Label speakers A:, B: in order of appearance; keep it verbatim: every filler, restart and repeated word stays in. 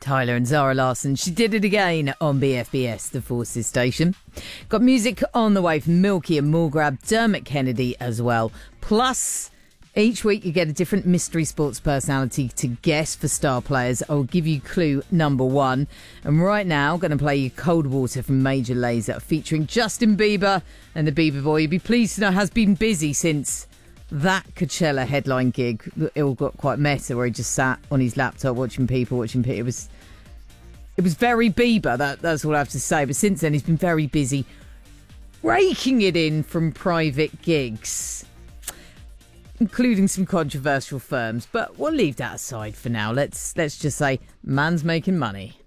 A: Tyler and Zara Larsson. She did it again on B F B S, the Forces station. Got music on the way from Milky and Morgrab, Dermot Kennedy as well. Plus, each week you get a different mystery sports personality to guess for star players. I'll give you clue number one. And right now, I'm going to play you Cold Water from Major Lazer, featuring Justin Bieber and the Bieber Boy. You'll be pleased to know has been busy since that Coachella headline gig. It all got quite meta, where he just sat on his laptop watching people, watching people. It was, it was very Bieber, that, that's all I have to say. But since then, he's been very busy raking it in from private gigs, including some controversial firms. But we'll leave that aside for now. Let's let's just say, man's making money.